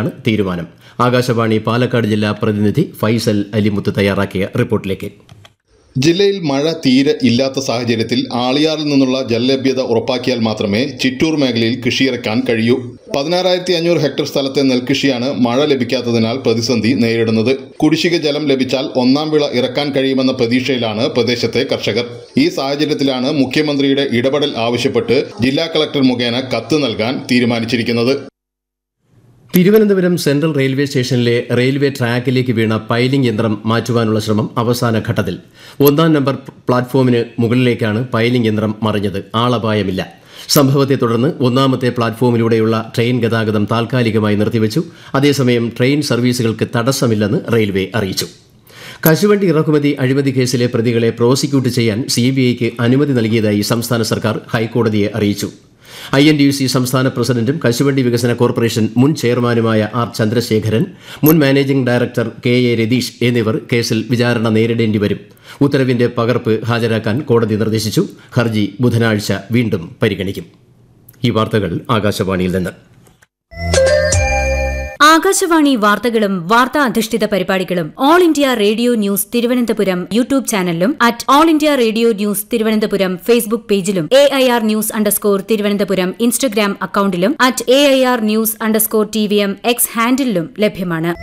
അടിസ്ഥാനത്തിലാണ് തീരുമാനം. ആകാശവാണി പാലക്കാട് ജില്ലാ പ്രതിനിധി ഫൈസൽ അലിമുത്ത് തയ്യാറാക്കിയ റിപ്പോർട്ടിലേക്ക്. ജില്ലയിൽ മഴ തീരെ ഇല്ലാത്ത സാഹചര്യത്തിൽ ആളിയാറിൽ നിന്നുള്ള ജലലഭ്യത ഉറപ്പാക്കിയാൽ മാത്രമേ ചിറ്റൂർ മേഖലയിൽ കൃഷിയിറക്കാൻ കഴിയൂ. 16,500 ഹെക്ടർ സ്ഥലത്തെ നെൽകൃഷിയാണ് മഴ ലഭിക്കാത്തതിനാൽ പ്രതിസന്ധി നേരിടുന്നത്. കുടിശ്ശിക ജലം ലഭിച്ചാൽ ഒന്നാം വിള ഇറക്കാൻ കഴിയുമെന്ന പ്രതീക്ഷയിലാണ് പ്രദേശത്തെ കർഷകർ. ഈ സാഹചര്യത്തിലാണ് മുഖ്യമന്ത്രിയുടെ ഇടപെടൽ ആവശ്യപ്പെട്ട് ജില്ലാ കളക്ടർ മുഖേന കത്ത് നൽകാൻ തീരുമാനിച്ചിരിക്കുന്നത്. തിരുവനന്തപുരം സെൻട്രൽ റെയിൽവേ സ്റ്റേഷനിലെ റെയിൽവേ ട്രാക്കിലേക്ക് വീണ പൈലിംഗ് യന്ത്രം മാറ്റുവാനുള്ള ശ്രമം അവസാന ഘട്ടത്തിൽ. 1-ാം നമ്പർ പ്ലാറ്റ്ഫോമിന് മുകളിലേക്കാണ് പൈലിംഗ് യന്ത്രം മറിഞ്ഞത്. ആളപായമില്ല. സംഭവത്തെ തുടർന്ന് 1-ാമത്തെ പ്ലാറ്റ്ഫോമിലൂടെയുള്ള ട്രെയിൻ ഗതാഗതം താൽക്കാലികമായി നിർത്തിവച്ചു. അതേസമയം ട്രെയിൻ സർവീസുകൾക്ക് തടസ്സമില്ലെന്ന് റെയിൽവേ അറിയിച്ചു. കശുവണ്ടി ഇറക്കുമതി അഴിമതി കേസിലെ പ്രതികളെ പ്രോസിക്യൂട്ട് ചെയ്യാൻ CBIക്ക് അനുമതി നൽകിയതായി സംസ്ഥാന സർക്കാർ ഹൈക്കോടതിയെ അറിയിച്ചു. INTUC സംസ്ഥാന പ്രസിഡന്റും കശുവണ്ടി വികസന കോർപ്പറേഷൻ മുൻ ചെയർമാനുമായ R. ചന്ദ്രശേഖരൻ, മുൻ മാനേജിംഗ് ഡയറക്ടർ KA. രതീഷ് എന്നിവർ കേസിൽ വിചാരണ നേരിടേണ്ടി വരും. ഉത്തരവിന്റെ പകർപ്പ് ഹാജരാക്കാൻ കോടതി നിർദ്ദേശിച്ചു. ഹർജി ബുധനാഴ്ച വീണ്ടും പരിഗണിക്കും. ഈ വാർത്തകൾ ആകാശവാണിയിൽ നിന്ന്. ആകാശവാണി വാർത്തകളും വാർത്താ അധിഷ്ഠിത പരിപാടികളും all India radio news Thiruvananthapuram YouTube ചാനലിലും @all India radio news Thiruvananthapuram Facebook പേജിലും AIR _ തിരുവനന്തപുരം ഇൻസ്റ്റഗ്രാം അക്കൌണ്ടിലും @AIR News_TVM X ഹാൻഡിലും ലഭ്യമാണ്.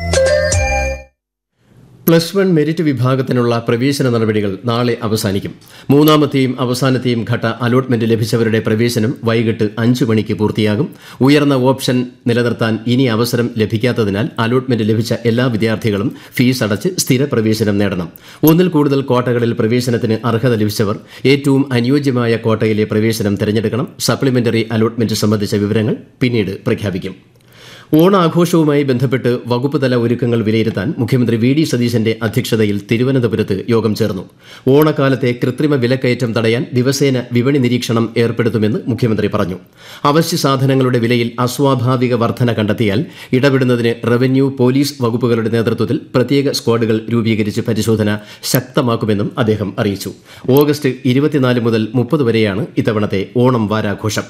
+1 മെരിറ്റ് വിഭാഗത്തിനുള്ള പ്രവേശന നടപടികൾ നാളെ അവസാനിക്കും. 3-ാമത്തെയും അവസാനത്തെയും ഘട്ട അലോട്ട്മെന്റ് ലഭിച്ചവരുടെ പ്രവേശനം വൈകിട്ട് 5 മണിക്ക് പൂർത്തിയാകും. ഉയർന്ന ഓപ്ഷൻ നിലനിർത്താൻ ഇനി അവസരം ലഭിക്കാത്തതിനാൽ അലോട്ട്മെന്റ് ലഭിച്ച എല്ലാ വിദ്യാർത്ഥികളും ഫീസ് അടച്ച് സ്ഥിര പ്രവേശനം നേടണം. 1-ൽ കൂടുതൽ കോട്ടകളിൽ പ്രവേശനത്തിന് അർഹത ലഭിച്ചവർ ഏറ്റവും അനുയോജ്യമായ കോട്ടയിലെ പ്രവേശനം തിരഞ്ഞെടുക്കണം. സപ്ലിമെന്ററി അലോട്ട്മെന്റ് സംബന്ധിച്ച വിവരങ്ങൾ പിന്നീട് പ്രഖ്യാപിക്കും. ഓണാഘോഷവുമായി ബന്ധപ്പെട്ട് വകുപ്പ് തല ഒരുക്കങ്ങൾ വിലയിരുത്താൻ മുഖ്യമന്ത്രി VD സതീശന്റെ അധ്യക്ഷതയിൽ തിരുവനന്തപുരത്ത് യോഗം ചേർന്നു. ഓണക്കാലത്തെ കൃത്രിമ വിലക്കയറ്റം തടയാൻ ദിവസേന വിപണി നിരീക്ഷണം ഏർപ്പെടുത്തുമെന്ന് മുഖ്യമന്ത്രി പറഞ്ഞു. അവശ്യ സാധനങ്ങളുടെ വിലയിൽ അസ്വാഭാവിക വർധന കണ്ടെത്തിയാൽ ഇടപെടുന്നതിന് റവന്യൂ, പോലീസ് വകുപ്പുകളുടെ നേതൃത്വത്തിൽ പ്രത്യേക സ്ക്വാഡുകൾ രൂപീകരിച്ച് പരിശോധന ശക്തമാക്കുമെന്നും അദ്ദേഹം അറിയിച്ചു. ഓഗസ്റ്റ് 24 മുതൽ 30 വരെയാണ് ഇത്തവണത്തെ ഓണം വാരാഘോഷം.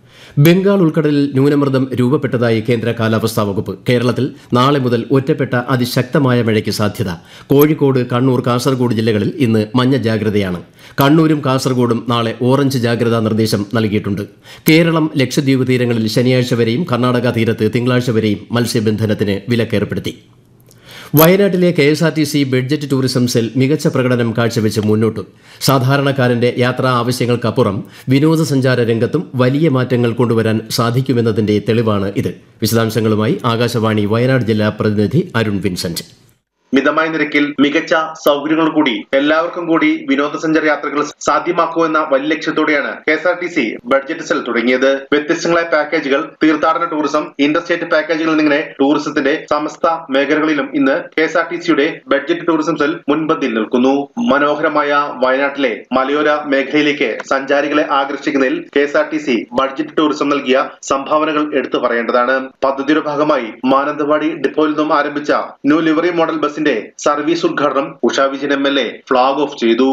ബംഗാൾ ഉൾക്കടലിൽ ന്യൂനമർദ്ദം രൂപപ്പെട്ടതായി കേന്ദ്ര കാലാവസ്ഥാ വകുപ്പ്. കേരളത്തിൽ നാളെ മുതൽ ഒറ്റപ്പെട്ട അതിശക്തമായ മഴയ്ക്ക് സാധ്യത. കോഴിക്കോട്, കണ്ണൂർ, കാസർഗോഡ് ജില്ലകളിൽ ഇന്ന് മഞ്ഞ ജാഗ്രതയാണ്. കണ്ണൂരും കാസർഗോഡും നാളെ ഓറഞ്ച് ജാഗ്രതാ നിർദ്ദേശം നൽകിയിട്ടുണ്ട്. കേരളം, ലക്ഷദ്വീപ് തീരങ്ങളിൽ ശനിയാഴ്ച വരെയും കർണാടക തീരത്ത് തിങ്കളാഴ്ച വരെയും മത്സ്യബന്ധനത്തിന് വിലക്കേർപ്പെടുത്തി. വയനാട്ടിലെ KSRTC ബഡ്ജറ്റ് ടൂറിസം സെൽ മികച്ച പ്രകടനം കാഴ്ചവെച്ച് മുന്നോട്ടു. സാധാരണക്കാരന്റെ യാത്രാ ആവശ്യങ്ങൾക്കപ്പുറം വിനോദസഞ്ചാര രംഗത്തും വലിയ മാറ്റങ്ങൾ കൊണ്ടുവരാൻ സാധിക്കുമെന്നതിന്റെ തെളിവാണ് ഇത്. വിശദാംശങ്ങളുമായി ആകാശവാണി വയനാട് ജില്ലാ പ്രതിനിധി അരുൺ വിൻസെന്റ്. മിതമായ നിരക്കിൽ മികച്ച സൗകര്യങ്ങൾ കൂടി എല്ലാവർക്കും കൂടി വിനോദസഞ്ചാര യാത്രകൾ സാധ്യമാക്കുമെന്ന വലിയ ലക്ഷ്യത്തോടെയാണ് KSRTC ബഡ്ജറ്റ് സെൽ തുടങ്ങിയത്. വ്യത്യസ്തങ്ങളായ പാക്കേജുകൾ, തീർത്ഥാടന ടൂറിസം, ഇന്റർസ്റ്റേറ്റ് പാക്കേജുകൾ എന്നിങ്ങനെ ടൂറിസത്തിന്റെ സമസ്ത മേഖലകളിലും ഇന്ന് KSRTCയുടെ ബഡ്ജറ്റ് ടൂറിസം സെൽ മുൻപന്തിയിൽ നിൽക്കുന്നു. മനോഹരമായ വയനാട്ടിലെ മലയോര മേഖലയിലേക്ക് സഞ്ചാരികളെ ആകർഷിക്കുന്നതിൽ KSRTC ബഡ്ജറ്റ് ടൂറിസം നൽകിയ സംഭാവനകൾ എടുത്തു പറയേണ്ടതാണ്. പദ്ധതിയുടെ ഭാഗമായി മാനന്തവാടി ഡിപ്പോയിൽ നിന്നും ആരംഭിച്ച new livery model bus service ഉദ്ഘാടനം Usha Vijayan MLA flag off ചെയ്തു.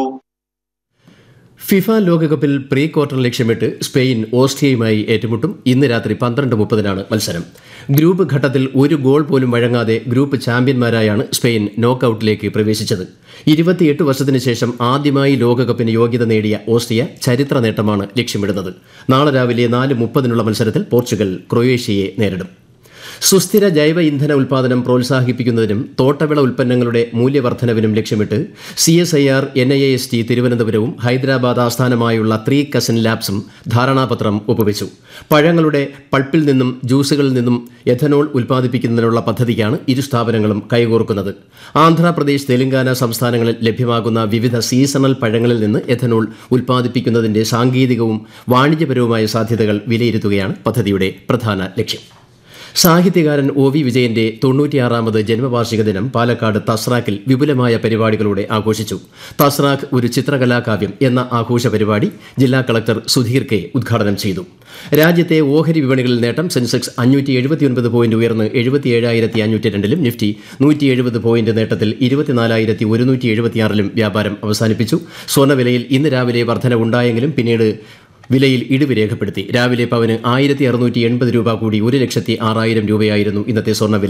ഫിഫ ലോകകപ്പിൽ പ്രീ ക്വാർട്ടർ ലക്ഷ്യമിട്ട് സ്പെയിൻ ഓസ്ട്രിയയുമായി ഏറ്റുമുട്ടും. ഇന്ന് രാത്രി 12:30 മത്സരം. ഗ്രൂപ്പ് ഘട്ടത്തിൽ ഒരു ഗോൾ പോലും വഴങ്ങാതെ ഗ്രൂപ്പ് ചാമ്പ്യന്മാരായാണ് സ്പെയിൻ നോക്കൌട്ടിലേക്ക് പ്രവേശിച്ചത്. 28 വർഷത്തിന് ശേഷം ആദ്യമായി ലോകകപ്പിന് യോഗ്യത നേടിയ ഓസ്ട്രിയ ചരിത്ര നേട്ടമാണ് ലക്ഷ്യമിടുന്നത്. നാളെ രാവിലെ 4:30 മത്സരത്തിൽ പോർച്ചുഗൽ ക്രൊയേഷ്യയെ നേരിടും. സുസ്ഥിര ജൈവ ഇന്ധന ഉൽപ്പാദനം പ്രോത്സാഹിപ്പിക്കുന്നതിനും തോട്ടവിള ഉൽപ്പന്നങ്ങളുടെ മൂല്യവർദ്ധനവിനും ലക്ഷ്യമിട്ട് CSIR NIST തിരുവനന്തപുരവും ഹൈദരാബാദ് ആസ്ഥാനമായുള്ള 3 കസിൻ ലാബ്സും ധാരണാപത്രം ഒപ്പുവെച്ചു. പഴങ്ങളുടെ പൾപ്പിൽ നിന്നും ജ്യൂസുകളിൽ നിന്നും എഥനോൾ ഉൽപ്പാദിപ്പിക്കുന്നതിനുള്ള പദ്ധതിക്കാണ് ഇരു സ്ഥാപനങ്ങളും കൈകോർക്കുന്നത്. ആന്ധ്രാപ്രദേശ്, തെലങ്കാന സംസ്ഥാനങ്ങളിൽ ലഭ്യമാകുന്ന വിവിധ സീസണൽ പഴങ്ങളിൽ നിന്ന് എഥനോൾ ഉൽപ്പാദിപ്പിക്കുന്നതിന്റെ സാങ്കേതികവും വാണിജ്യപരവുമായ സാധ്യതകൾ വിലയിരുത്തുകയാണ് പദ്ധതിയുടെ പ്രധാന ലക്ഷ്യം. സാഹിത്യകാരൻ OV വിജയന്റെ 96ാമത് ജന്മവാർഷിക ദിനം പാലക്കാട് തസ്രാക്കിൽ വിപുലമായ പരിപാടികളോടെ ആഘോഷിച്ചു. തസ്രാക്ക് ഒരു ചിത്രകലാകാവ്യം എന്ന ആഘോഷ പരിപാടി ജില്ലാ കളക്ടർ സുധീർ K ഉദ്ഘാടനം ചെയ്തു. രാജ്യത്തെ ഓഹരി വിപണികളിൽ നേട്ടം. സെൻസെക്സ് 579 പോയിന്റ് ഉയർന്ന് 77,502-ലും നിഫ്റ്റി 170 പോയിന്റ് നേട്ടത്തിൽ 24,176-ലും വ്യാപാരം അവസാനിപ്പിച്ചു. സ്വർണ്ണവിലയിൽ ഇന്ന് രാവിലെ വർധനവുണ്ടായെങ്കിലും പിന്നീട് വിലയിൽ ഇടിവ് രേഖപ്പെടുത്തി. രാവിലെ പവന് 1,680 രൂപ കൂടി 1,06,000 രൂപയായിരുന്നു ഇന്നത്തെ സ്വർണ്ണവില.